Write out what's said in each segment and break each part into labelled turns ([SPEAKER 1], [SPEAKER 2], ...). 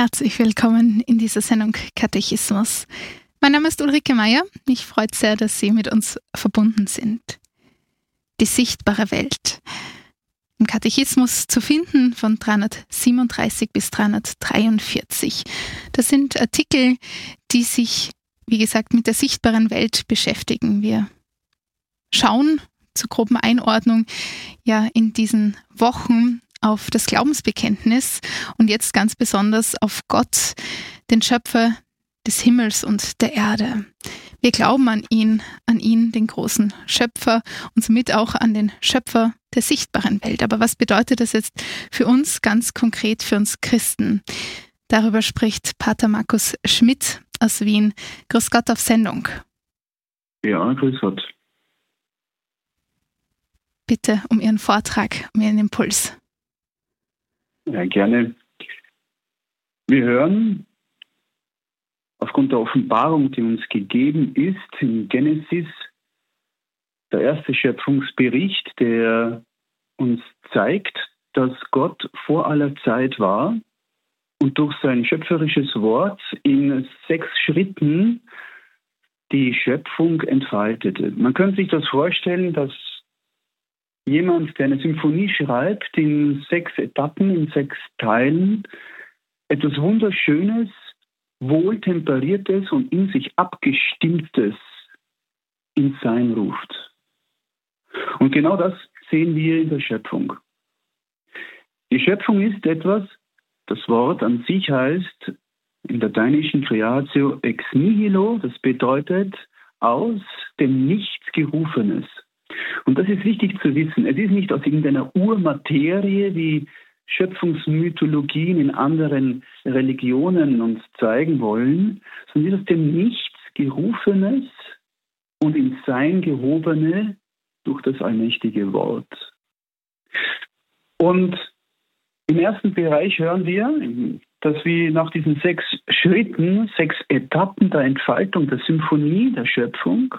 [SPEAKER 1] Herzlich willkommen in dieser Sendung Katechismus. Mein Name ist Ulrike Meier. Mich freut sehr, dass Sie mit uns verbunden sind. Die sichtbare Welt. Im Katechismus zu finden von 337 bis 343. Das sind Artikel, die sich, wie gesagt, mit der sichtbaren Welt beschäftigen. Wir schauen zur groben Einordnung ja in diesen Wochen auf das Glaubensbekenntnis und jetzt ganz besonders auf Gott, den Schöpfer des Himmels und der Erde. Wir glauben an ihn, den großen Schöpfer und somit auch an den Schöpfer der sichtbaren Welt. Aber was bedeutet das jetzt für uns ganz konkret, für uns Christen? Darüber spricht Pater Markus Schmidt aus Wien. Grüß Gott auf Sendung.
[SPEAKER 2] Ja, grüß Gott.
[SPEAKER 1] Bitte um Ihren Vortrag, um Ihren Impuls.
[SPEAKER 2] Ja, gerne. Wir hören aufgrund der Offenbarung, die uns gegeben ist, in Genesis, der erste Schöpfungsbericht, der uns zeigt, dass Gott vor aller Zeit war und durch sein schöpferisches Wort in 6 Schritten die Schöpfung entfaltete. Man könnte sich das vorstellen, dass jemand, der eine Symphonie schreibt, in 6 Etappen, in 6 Teilen, etwas Wunderschönes, Wohltemperiertes und in sich Abgestimmtes ins Sein ruft. Und genau das sehen wir in der Schöpfung. Die Schöpfung ist etwas, das Wort an sich heißt im lateinischen Creatio ex nihilo, das bedeutet aus dem Nichts Gerufenes. Und das ist wichtig zu wissen. Es ist nicht aus irgendeiner Urmaterie, wie Schöpfungsmythologien in anderen Religionen uns zeigen wollen, sondern es ist aus dem Nichts Gerufenes und ins Sein gehobene durch das allmächtige Wort. Und im ersten Bereich hören wir, dass wir nach diesen 6 Schritten, 6 Etappen der Entfaltung der Symphonie der Schöpfung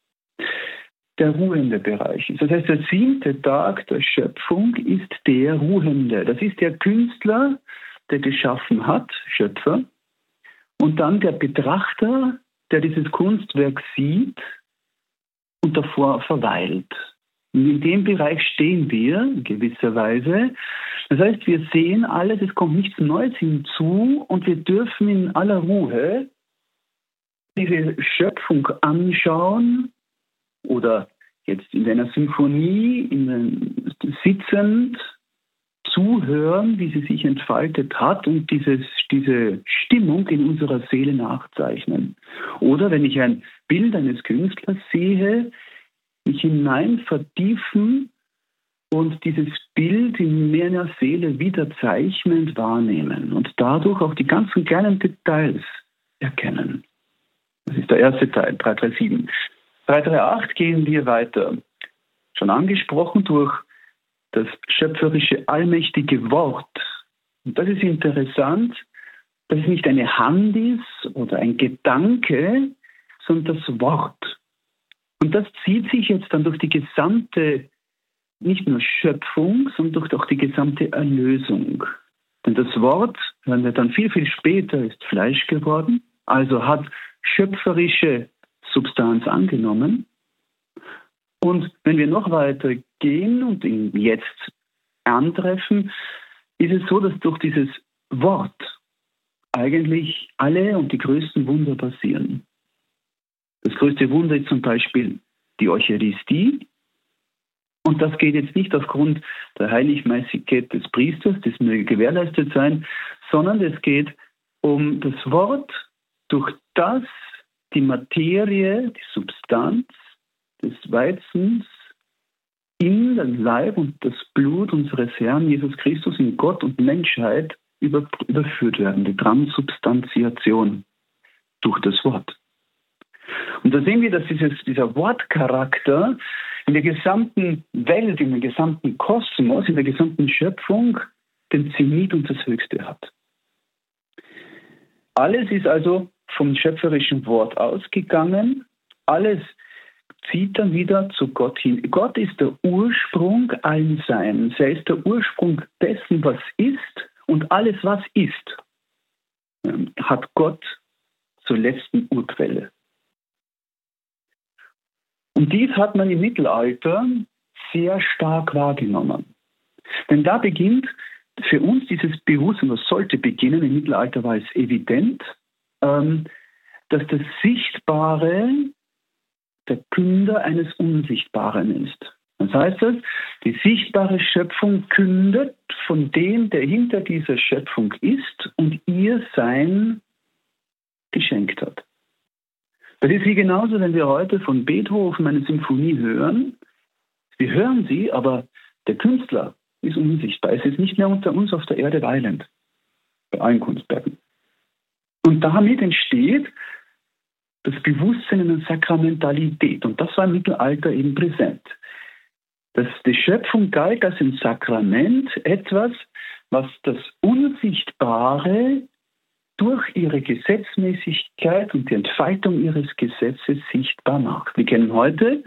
[SPEAKER 2] der ruhende Bereich ist. Das heißt, der 7. Tag der Schöpfung ist der Ruhende. Das ist der Künstler, der geschaffen hat, Schöpfer, und dann der Betrachter, der dieses Kunstwerk sieht und davor verweilt. Und in dem Bereich stehen wir in gewisser Weise. Das heißt, wir sehen alles, es kommt nichts Neues hinzu und wir dürfen in aller Ruhe diese Schöpfung anschauen, oder jetzt in einer Symphonie sitzend zuhören, wie sie sich entfaltet hat und diese Stimmung in unserer Seele nachzeichnen. Oder wenn ich ein Bild eines Künstlers sehe, mich hinein vertiefen und dieses Bild in meiner Seele wieder zeichnend wahrnehmen und dadurch auch die ganzen kleinen Details erkennen. Das ist der erste Teil, 337. 338 gehen wir weiter. Schon angesprochen durch das schöpferische, allmächtige Wort. Und das ist interessant, dass es nicht eine Hand ist oder ein Gedanke, sondern das Wort. Und das zieht sich jetzt dann durch die gesamte, nicht nur Schöpfung, sondern durch auch die gesamte Erlösung. Denn das Wort, hören wir dann viel, viel später, ist Fleisch geworden, also hat schöpferische Substanz angenommen. Und wenn wir noch weiter gehen und ihn jetzt antreffen, ist es so, dass durch dieses Wort eigentlich alle und die größten Wunder passieren. Das größte Wunder ist zum Beispiel die Eucharistie. Und das geht jetzt nicht aufgrund der Heiligmäßigkeit des Priesters, das möge gewährleistet sein, sondern es geht um das Wort, durch das die Materie, die Substanz des Weizens in den Leib und das Blut unseres Herrn Jesus Christus in Gott und Menschheit überführt werden. Die Transubstantiation durch das Wort. Und da sehen wir, dass dieser Wortcharakter in der gesamten Welt, in dem gesamten Kosmos, in der gesamten Schöpfung den Zenit und das Höchste hat. Alles ist also vom schöpferischen Wort ausgegangen. Alles zieht dann wieder zu Gott hin. Gott ist der Ursprung allen Seins. Er ist der Ursprung dessen, was ist und alles, was ist. hat Gott zur letzten Urquelle. Und dies hat man im Mittelalter sehr stark wahrgenommen. Denn da beginnt für uns dieses Bewusstsein, das sollte beginnen, im Mittelalter war es evident, dass das Sichtbare der Künder eines Unsichtbaren ist. Das heißt, die sichtbare Schöpfung kündet von dem, der hinter dieser Schöpfung ist und ihr Sein geschenkt hat. Das ist wie genauso, wenn wir heute von Beethoven eine Symphonie hören. Wir hören sie, aber der Künstler ist unsichtbar. Es ist nicht mehr unter uns auf der Erde weilend, bei allen Kunstwerken. Und damit entsteht das Bewusstsein einer Sakramentalität. Und das war im Mittelalter eben präsent. Die Schöpfung galt als ein Sakrament, etwas, was das Unsichtbare durch ihre Gesetzmäßigkeit und die Entfaltung ihres Gesetzes sichtbar macht. Wir kennen heute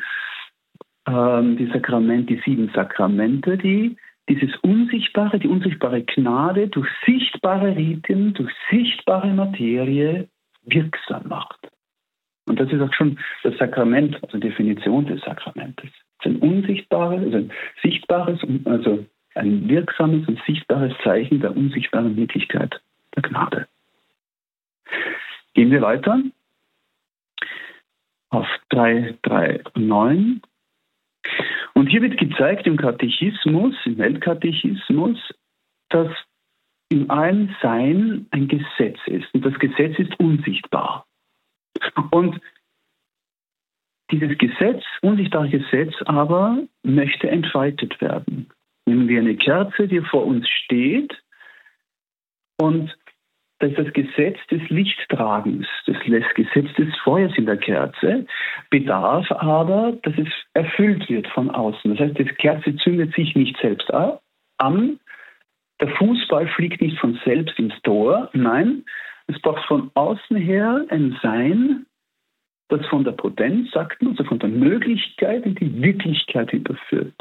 [SPEAKER 2] die 7 Sakramente, die dieses Unsichtbare, die unsichtbare Gnade durch sichtbare Riten, durch sichtbare Materie wirksam macht. Und das ist auch schon das Sakrament, also die Definition des Sakramentes. Es ist ein unsichtbares, also ein sichtbares, also ein wirksames und sichtbares Zeichen der unsichtbaren Wirklichkeit der Gnade. Gehen wir weiter auf 339. Und hier wird gezeigt im Katechismus, im Weltkatechismus, dass in allem Sein ein Gesetz ist. Und das Gesetz ist unsichtbar. Und dieses Gesetz, unsichtbare Gesetz aber, möchte entfaltet werden. Nehmen wir eine Kerze, die vor uns steht, und das ist das Gesetz des Lichttragens, das Gesetz des Feuers in der Kerze, bedarf aber, dass es erfüllt wird von außen. Das heißt, die Kerze zündet sich nicht selbst an, der Fußball fliegt nicht von selbst ins Tor, nein, es braucht von außen her ein Sein, das von der Potenz, sagt man, also von der Möglichkeit in die Wirklichkeit überführt.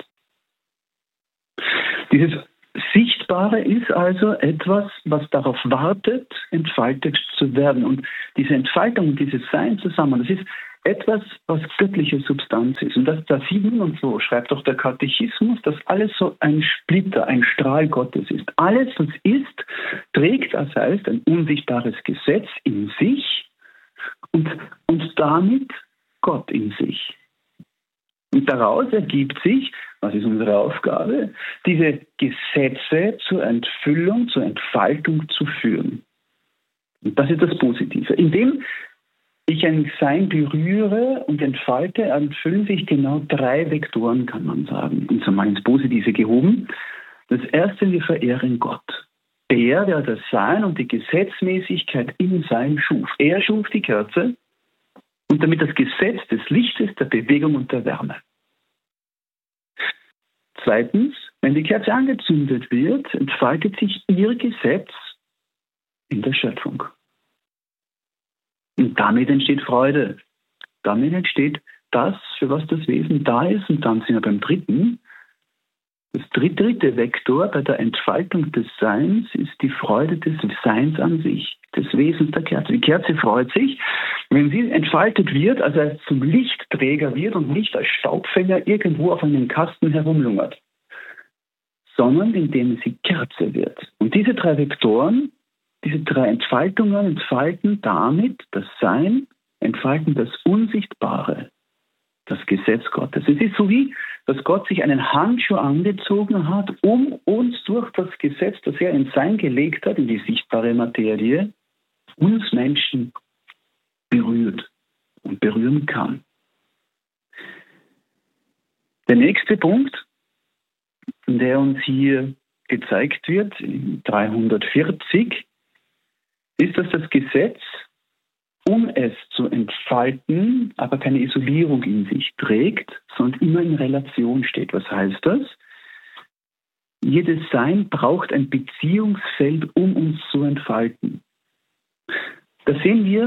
[SPEAKER 2] Dieses Sichtbare ist also etwas, was darauf wartet, entfaltet zu werden. Und diese Entfaltung und dieses Sein zusammen, das ist etwas, was göttliche Substanz ist. Und da sieht man, und so schreibt auch der Katechismus, dass alles so ein Splitter, ein Strahl Gottes ist. Alles, was ist, trägt, das heißt, ein unsichtbares Gesetz in sich und damit Gott in sich. Und daraus ergibt sich, was ist unsere Aufgabe, diese Gesetze zur Entfüllung, zur Entfaltung zu führen. Und das ist das Positive. Indem ich ein Sein berühre und entfalte, entfüllen sich genau 3 Vektoren, kann man sagen, und so mal ins Positive gehoben. Das erste, wir verehren Gott. Der das Sein und die Gesetzmäßigkeit im Sein schuf. Er schuf die Kerze und damit das Gesetz des Lichtes, der Bewegung und der Wärme. Zweitens, wenn die Kerze angezündet wird, entfaltet sich ihr Gesetz in der Schöpfung. Und damit entsteht Freude. Damit entsteht das, für was das Wesen da ist. Und dann sind wir beim dritten. Das dritte Vektor bei der Entfaltung des Seins ist die Freude des Seins an sich, des Wesens der Kerze. Die Kerze freut sich, wenn sie entfaltet wird, also als zum Lichtträger wird und nicht als Staubfänger irgendwo auf einem Kasten herumlungert, sondern indem sie Kerze wird. Und diese 3 Vektoren, diese 3 Entfaltungen entfalten damit das Sein, entfalten das Unsichtbare, das Gesetz Gottes. Es ist so wie, dass Gott sich einen Handschuh angezogen hat, um uns durch das Gesetz, das er in Sein gelegt hat, in die sichtbare Materie, uns Menschen berührt und berühren kann. Der nächste Punkt, der uns hier gezeigt wird, in 340, ist, dass das Gesetz, um es zu entfalten, aber keine Isolierung in sich trägt, sondern immer in Relation steht. Was heißt das? Jedes Sein braucht ein Beziehungsfeld, um uns zu entfalten. Da sehen wir,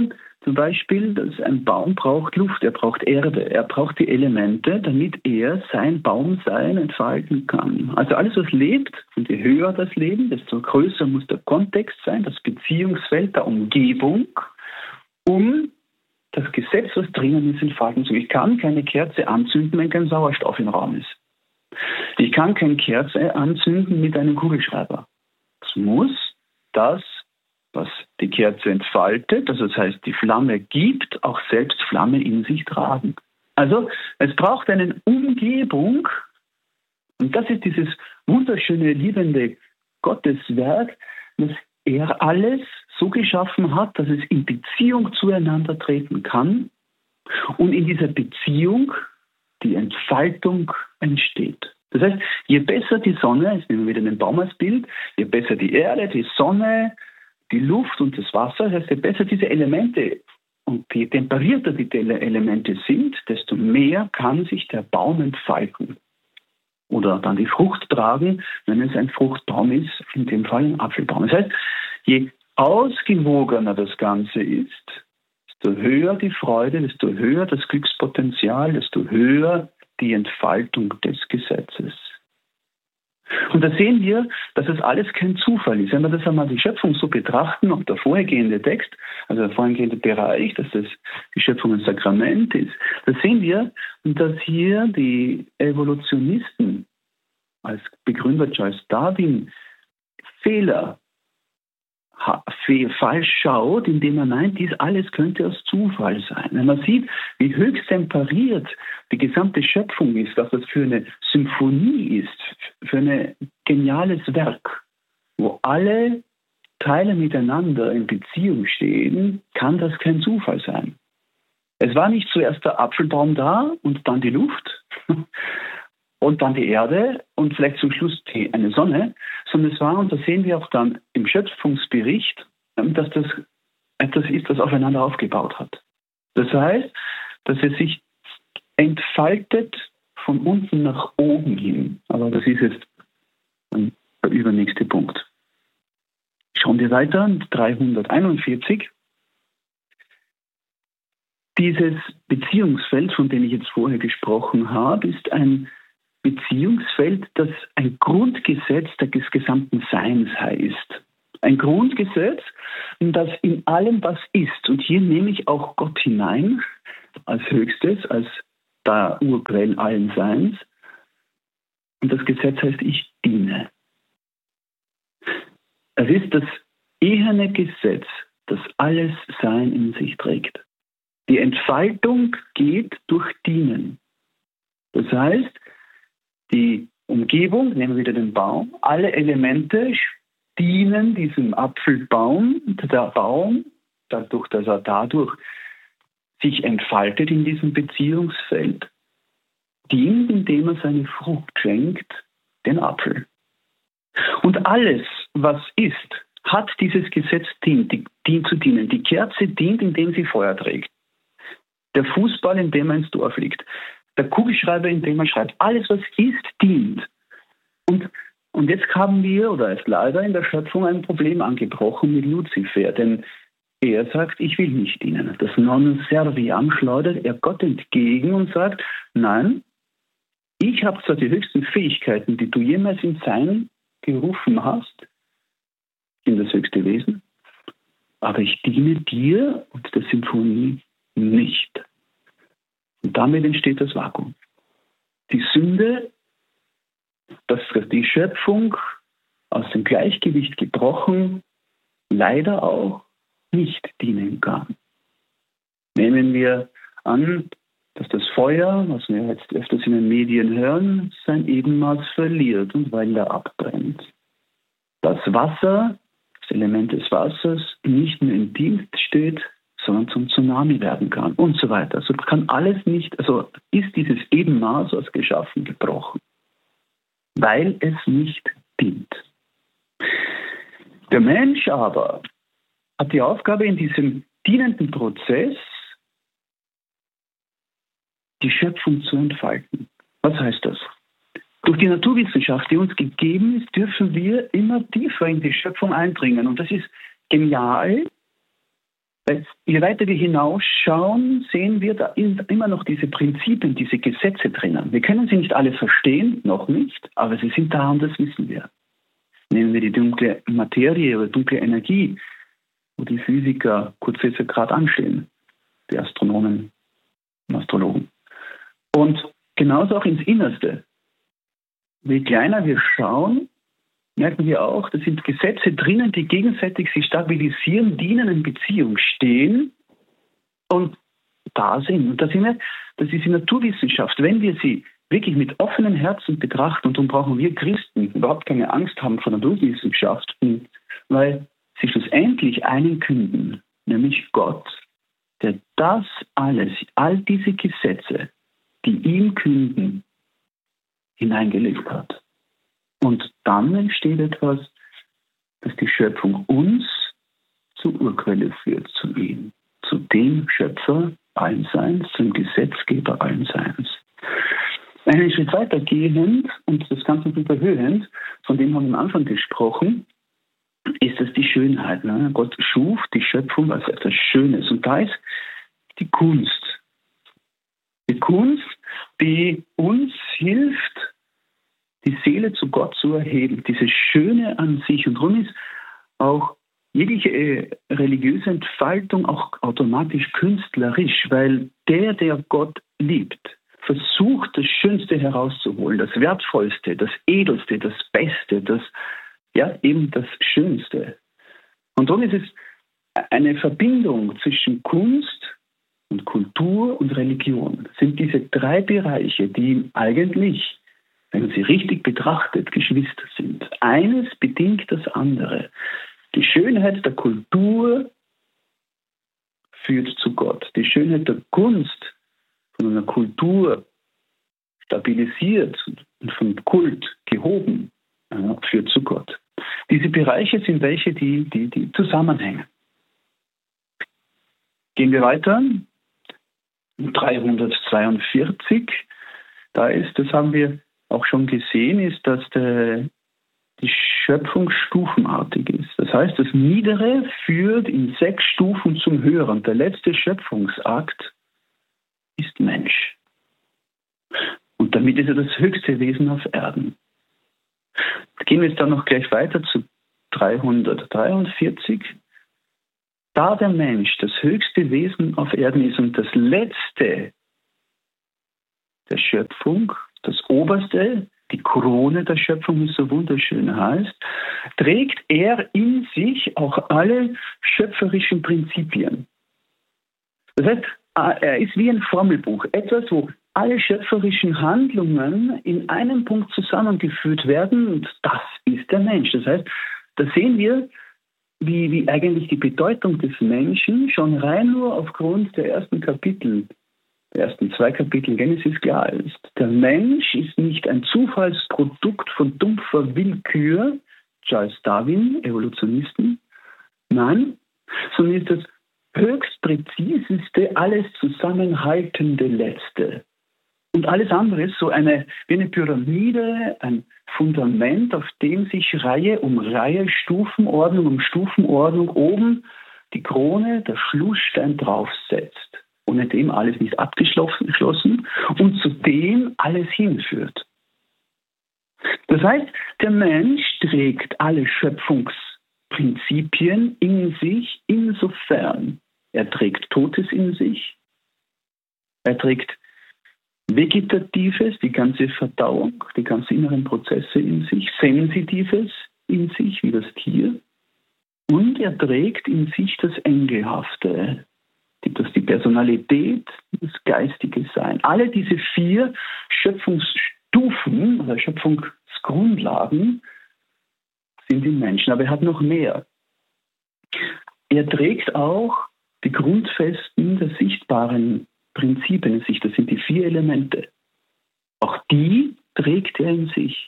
[SPEAKER 2] zum Beispiel, dass ein Baum braucht Luft, er braucht Erde, er braucht die Elemente, damit er sein Baumsein entfalten kann. Also alles, was lebt, und je höher das Leben, desto größer muss der Kontext sein, das Beziehungsfeld der Umgebung, um das Gesetz, was drinnen ist, entfalten zu können. Ich kann keine Kerze anzünden, wenn kein Sauerstoff im Raum ist. Ich kann keine Kerze anzünden mit einem Kugelschreiber. Es muss das, was die Kerze entfaltet, also das heißt, die Flamme gibt, auch selbst Flamme in sich tragen. Also es braucht eine Umgebung, und das ist dieses wunderschöne, liebende Gotteswerk, dass er alles so geschaffen hat, dass es in Beziehung zueinander treten kann und in dieser Beziehung die Entfaltung entsteht. Das heißt, je besser die Sonne, jetzt nehmen wir wieder den Baum als Bild, je besser die Erde, die Sonne, die Luft und das Wasser, das heißt, je besser diese Elemente und je temperierter die Elemente sind, desto mehr kann sich der Baum entfalten. Oder dann die Frucht tragen, wenn es ein Fruchtbaum ist, in dem Fall ein Apfelbaum. Das heißt, je ausgewogener das Ganze ist, desto höher die Freude, desto höher das Glückspotenzial, desto höher die Entfaltung des Gesetzes. Und da sehen wir, dass es alles kein Zufall ist. Wenn wir das einmal die Schöpfung so betrachten, auch der vorhergehende Text, also der vorhergehende Bereich, dass das die Schöpfung ein Sakrament ist, da sehen wir, dass hier die Evolutionisten als Begründer Charles Darwin falsch schaut, indem er meint, dies alles könnte aus Zufall sein. Wenn man sieht, wie höchst temperiert die gesamte Schöpfung ist, was das für eine Symphonie ist, für ein geniales Werk, wo alle Teile miteinander in Beziehung stehen, kann das kein Zufall sein. Es war nicht zuerst der Apfelbaum da und dann die Luft und dann die Erde und vielleicht zum Schluss eine Sonne, sondern es war, und das sehen wir auch dann im Schöpfungsbericht, dass das etwas ist, das aufeinander aufgebaut hat. Das heißt, dass es sich entfaltet von unten nach oben hin. Aber das ist jetzt der übernächste Punkt. Schauen wir weiter, 341. Dieses Beziehungsfeld, von dem ich jetzt vorher gesprochen habe, ist ein Beziehungsfeld, das ein Grundgesetz des gesamten Seins heißt. Ein Grundgesetz, das in allem, was ist, und hier nehme ich auch Gott hinein, als Höchstes, als der Urquell allen Seins, und das Gesetz heißt, ich diene. Es ist das eherne Gesetz, das alles Sein in sich trägt. Die Entfaltung geht durch Dienen. Das heißt, die Umgebung, nehmen wir wieder den Baum, alle Elemente dienen diesem Apfelbaum, der Baum, dadurch, dass er dadurch sich entfaltet in diesem Beziehungsfeld, dient, indem er seine Frucht schenkt, den Apfel. Und alles, was ist, hat dieses Gesetz dient zu dienen. Die Kerze dient, indem sie Feuer trägt. Der Fußball, indem er ins Tor fliegt. Der Kugelschreiber, indem er schreibt. Alles, was ist, dient. Und jetzt haben wir, oder ist leider in der Schöpfung ein Problem angebrochen mit Luzifer, denn er sagt, ich will nicht dienen. Das Non Serviam schleudert er Gott entgegen und sagt, nein, ich habe zwar die höchsten Fähigkeiten, die du jemals in Sein gerufen hast, in das höchste Wesen, aber ich diene dir und der Symphonie nicht. Und damit entsteht das Vakuum. Die Sünde, dass die Schöpfung aus dem Gleichgewicht gebrochen, leider auch nicht dienen kann. Nehmen wir an, dass das Feuer, was wir jetzt öfters in den Medien hören, sein Ebenmaß verliert und weiter abbrennt. Das Wasser, das Element des Wassers, nicht mehr im Dienst steht, sondern zum Tsunami werden kann und so weiter. Also kann alles nicht, also ist dieses Ebenmaß, was geschaffen, gebrochen, weil es nicht dient. Der Mensch aber hat die Aufgabe, in diesem dienenden Prozess die Schöpfung zu entfalten. Was heißt das? Durch die Naturwissenschaft, die uns gegeben ist, dürfen wir immer tiefer in die Schöpfung eindringen. Und das ist genial, Weil je weiter wir hinausschauen, sehen wir da immer noch diese Prinzipien, diese Gesetze drinnen. Wir können sie nicht alle verstehen, noch nicht, aber sie sind da und das wissen wir. Nehmen wir die dunkle Materie oder dunkle Energie, wo die Physiker kurz gerade anstehen, die Astronomen und Astrologen. Und genauso auch ins Innerste. Je kleiner wir schauen, merken wir auch, da sind Gesetze drinnen, die gegenseitig sich stabilisieren, die in einer Beziehung stehen und da sind. Und das ist die Naturwissenschaft. Wenn wir sie wirklich mit offenem Herzen betrachten, und darum brauchen wir Christen überhaupt keine Angst haben vor Naturwissenschaften, weil sie schlussendlich einen künden, nämlich Gott, der das alles, all diese Gesetze, die ihm künden, hineingelegt hat. Und dann entsteht etwas, das die Schöpfung uns zur Urquelle führt, zu ihm, zu dem Schöpfer allen Seins, zum Gesetzgeber allen Seins. Einen Schritt weiter gehend und das Ganze überhöhend, von dem haben wir am Anfang gesprochen, ist es die Schönheit. Ne? Gott schuf die Schöpfung als etwas Schönes. Und da ist die Kunst. Die Kunst, die uns hilft, die Seele zu Gott zu erheben, diese Schöne an sich. Und darum ist auch jegliche religiöse Entfaltung auch automatisch künstlerisch, weil der Gott liebt, versucht, das Schönste herauszuholen, das Wertvollste, das Edelste, das Beste, eben das Schönste. Und darum ist es eine Verbindung zwischen Kunst und Kultur und Religion. Das sind diese drei Bereiche, die eigentlich, wenn man sie richtig betrachtet, Geschwister sind. Eines bedingt das andere. Die Schönheit der Kultur führt zu Gott. Die Schönheit der Kunst von einer Kultur stabilisiert und vom Kult gehoben führt zu Gott. Diese Bereiche sind welche, die zusammenhängen. Gehen wir weiter. 342. Da ist, das haben wir auch schon gesehen, ist, dass die Schöpfung stufenartig ist. Das heißt, das Niedere führt in 6 Stufen zum Höheren. Der letzte Schöpfungsakt ist Mensch. Und damit ist er das höchste Wesen auf Erden. Gehen wir jetzt dann noch gleich weiter zu 343. Da der Mensch das höchste Wesen auf Erden ist und das letzte der Schöpfung, das oberste, die Krone der Schöpfung, wie es so wunderschön heißt, trägt er in sich auch alle schöpferischen Prinzipien. Das heißt, er ist wie ein Formelbuch, etwas, wo alle schöpferischen Handlungen in einem Punkt zusammengeführt werden, und das ist der Mensch. Das heißt, da sehen wir, wie eigentlich die Bedeutung des Menschen schon rein nur aufgrund der ersten 2 Kapitel Genesis klar ist. Der Mensch ist nicht ein Zufallsprodukt von dumpfer Willkür, Charles Darwin, Evolutionisten, nein, sondern ist das höchst präziseste, alles zusammenhaltende Letzte. Und alles andere ist so wie eine Pyramide, ein Fundament, auf dem sich Reihe um Reihe, Stufenordnung um Stufenordnung oben die Krone, der Schlussstein draufsetzt, ohne dem alles nicht abgeschlossen und zu dem alles hinführt. Das heißt, der Mensch trägt alle Schöpfungsprinzipien in sich, insofern er trägt Totes in sich, er trägt Vegetatives, die ganze Verdauung, die ganzen inneren Prozesse in sich, Sensitives in sich, wie das Tier. Und er trägt in sich das Engelhafte, das die Personalität, das geistige Sein. Alle diese 4 Schöpfungsstufen oder Schöpfungsgrundlagen sind im Menschen, aber er hat noch mehr. Er trägt auch die Grundfesten der sichtbaren Prinzipien in sich, das sind die 4 Elemente. Auch die trägt er in sich.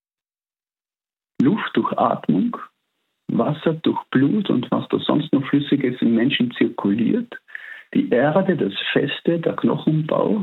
[SPEAKER 2] Luft durch Atmung, Wasser durch Blut und was da sonst noch Flüssiges im Menschen zirkuliert, die Erde, das Feste, der Knochenbau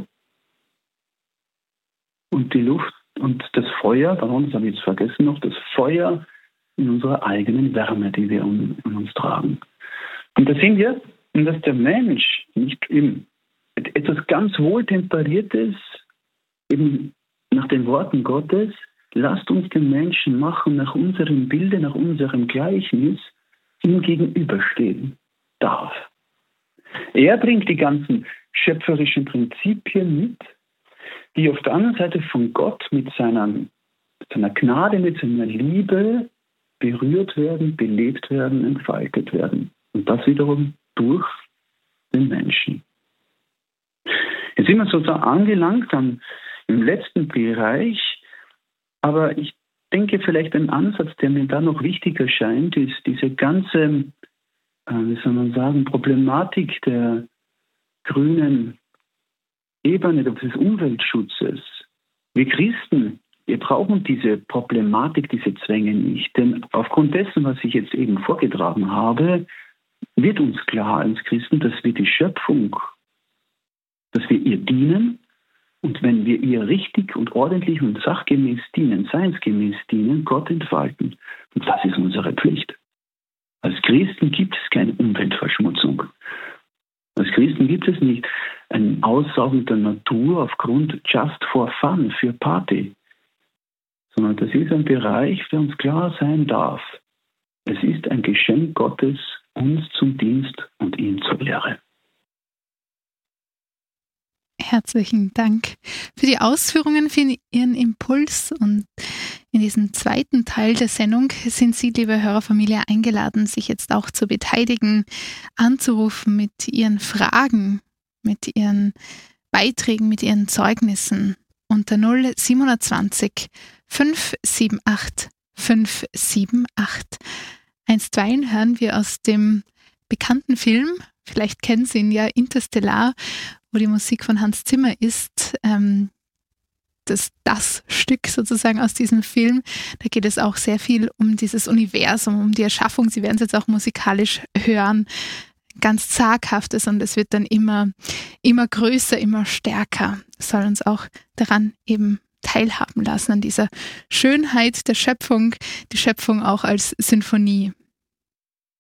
[SPEAKER 2] und die Luft und das Feuer, das habe ich jetzt vergessen noch, das Feuer in unserer eigenen Wärme, die wir in uns tragen. Und da sehen wir, Und dass der Mensch nicht eben etwas ganz Wohltemperiertes, eben nach den Worten Gottes, lasst uns den Menschen machen nach unserem Bilde, nach unserem Gleichnis, ihm gegenüberstehen darf. Er bringt die ganzen schöpferischen Prinzipien mit, die auf der anderen Seite von Gott mit seiner Gnade, mit seiner Liebe berührt werden, belebt werden, entfaltet werden. Und das wiederum durch den Menschen. Jetzt sind wir sozusagen angelangt im letzten Bereich, aber ich denke, vielleicht ein Ansatz, der mir da noch wichtig erscheint, ist diese ganze, wie soll man sagen, Problematik der grünen Ebene des Umweltschutzes. Wir Christen, wir brauchen diese Problematik, diese Zwänge nicht. Denn aufgrund dessen, was ich jetzt eben vorgetragen habe, wird uns klar als Christen, dass wir die Schöpfung, dass wir ihr dienen. Und wenn wir ihr richtig und ordentlich und sachgemäß dienen, seinsgemäß dienen, Gott entfalten. Und das ist unsere Pflicht. Als Christen gibt es keine Umweltverschmutzung. Als Christen gibt es nicht ein Aussaugen der Natur aufgrund just for fun, für Party. Sondern das ist ein Bereich, der uns klar sein darf. Es ist ein Geschenk Gottes, uns zum Dienst und ihm zur Lehre.
[SPEAKER 1] Herzlichen Dank für die Ausführungen, für Ihren Impuls. Und in diesem zweiten Teil der Sendung sind Sie, liebe Hörerfamilie, eingeladen, sich jetzt auch zu beteiligen, anzurufen mit Ihren Fragen, mit Ihren Beiträgen, mit Ihren Zeugnissen unter 0720 578 578. Einstweilen hören wir aus dem bekannten Film, vielleicht kennen Sie ihn ja, Interstellar, wo die Musik von Hans Zimmer ist, das Stück sozusagen aus diesem Film. Da geht es auch sehr viel um dieses Universum, um die Erschaffung. Sie werden es jetzt auch musikalisch hören. Ganz zaghaftes, und es wird dann immer größer, immer stärker. Es soll uns auch daran eben teilhaben lassen, an dieser Schönheit der Schöpfung, die Schöpfung auch als Sinfonie.